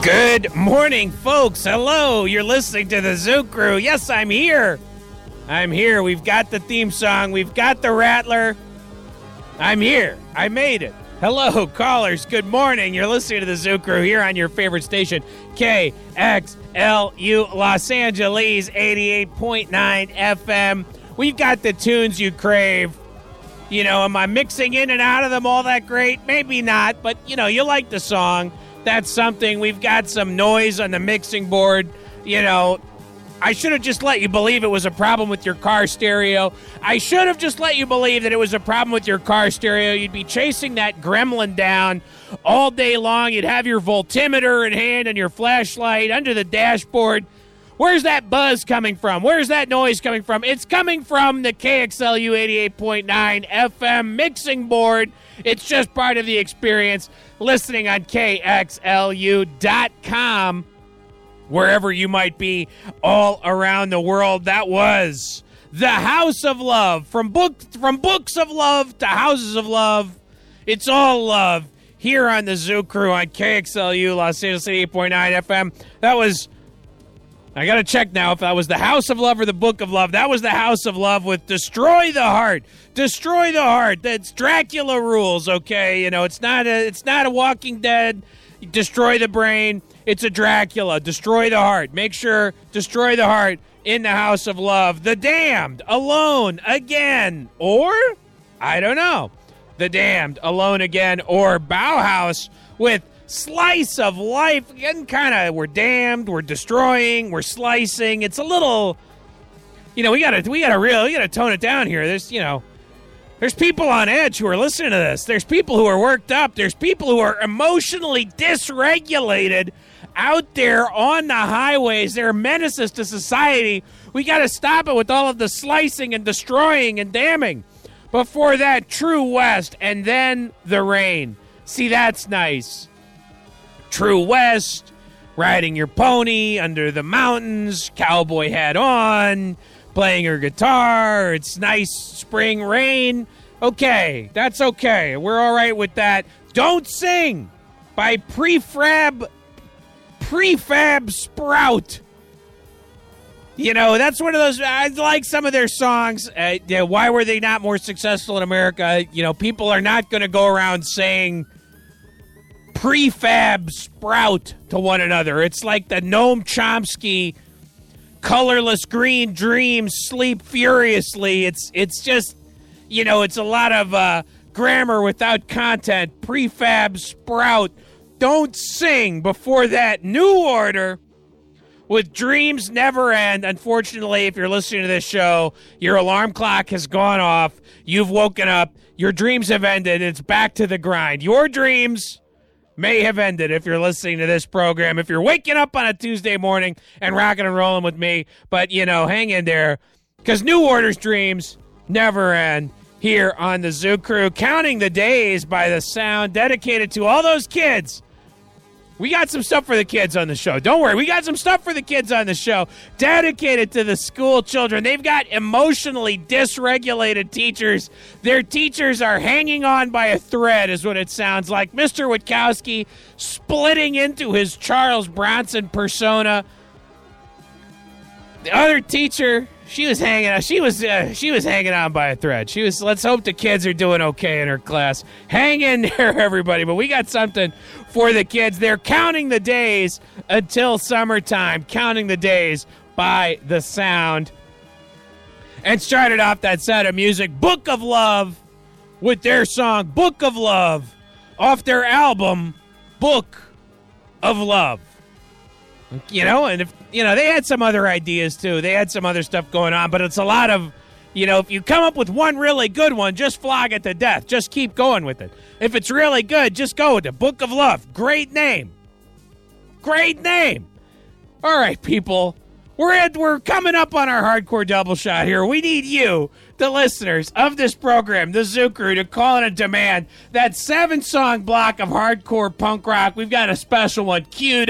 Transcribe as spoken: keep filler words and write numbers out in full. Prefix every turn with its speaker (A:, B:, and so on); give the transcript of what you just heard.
A: Good morning, folks. Hello. You're listening to the Zoo Crew. Yes, I'm here. I'm here. We've got the theme song. We've got the Rattler. I'm here. I made it. Hello, callers. Good morning. You're listening to the Zoo Crew here on your favorite station, K X L U Los Angeles, eighty-eight point nine F M. We've got the tunes you crave. You know, am I mixing in and out of them all that great? Maybe not, but, you know, you like the song. That's something. We've got some noise on the mixing board. You know, I should have just let you believe it was a problem with your car stereo. I should have just let you believe that it was a problem with your car stereo. You'd be chasing that gremlin down all day long. You'd have your voltimeter in hand and your flashlight under the dashboard. Where's that buzz coming from? Where's that noise coming from? It's coming from the K X L U eighty-eight point nine F M mixing board. It's just part of the experience listening on K X L U dot com, wherever you might be all around the world. That was The House of Love. From book from books of love to houses of love, it's all love here on the Zoo Crew on K X L U Los Angeles eighty-eight point nine F M. That was... I got to check now if that was The House of Love or The Book of Love. That was The House of Love with Destroy the Heart. Destroy the Heart. That's Dracula rules, okay? You know, it's not a it's not a Walking Dead. Destroy the brain. It's a Dracula. Destroy the heart. Make sure Destroy the Heart in The House of Love. The Damned, Alone Again. Or, I don't know, The Damned, Alone Again. Or Bauhaus with Slice of Life. Again, kind of, we're damned, we're destroying, we're slicing. It's a little, you know, we gotta, we gotta real, we gotta tone it down here. There's, you know, there's people on edge who are listening to this. There's people who are worked up. There's people who are emotionally dysregulated out there on the highways. They're menaces to society. We gotta stop it with all of the slicing and destroying and damning. Before that, True West, and then The Rain. See, that's nice. True West, riding your pony under the mountains, cowboy hat on, playing her guitar. It's nice spring rain. Okay, that's okay. We're all right with that. Don't Sing by Prefab, Prefab Sprout. You know, that's one of those, I like some of their songs. Uh, yeah, why were they not more successful in America? You know, people are not going to go around saying Prefab Sprout to one another. It's like the Noam Chomsky colorless green dreams sleep furiously. It's it's just, you know, it's a lot of uh, grammar without content. Prefab Sprout. Don't Sing. Before that, New Order with Dreams Never End. Unfortunately, if you're listening to this show, your alarm clock has gone off. You've woken up. Your dreams have ended. It's back to the grind. Your dreams may have ended if you're listening to this program, if you're waking up on a Tuesday morning and rocking and rolling with me. But, you know, hang in there, because New Order's dreams never end here on the Zoo Crew. Counting the days by the sound, dedicated to all those kids. We got some stuff for the kids on the show. Don't worry. We got some stuff for the kids on the show. Dedicated to the school children. They've got emotionally dysregulated teachers. Their teachers are hanging on by a thread is what it sounds like. Mister Witkowski splitting into his Charles Bronson persona. The other teacher, she was hanging on. She was uh, she was hanging on by a thread. She was. Let's hope the kids are doing okay in her class. Hang in there, everybody. But we got something for the kids. They're counting the days until summertime. Counting the days by the sound. And started off that set of music, Book of Love, with their song Book of Love, off their album Book of Love. You know, and if you know, they had some other ideas too. They had some other stuff going on, but it's a lot of, you know, if you come up with one really good one, just flog it to death. Just keep going with it. If it's really good, just go with it. Book of Love. Great name. Great name. All right, people. We're at, we're coming up on our hardcore double shot here. We need you, the listeners of this program, the Zoo Crew, to call in and demand that seven-song block of hardcore punk rock. We've got a special one queued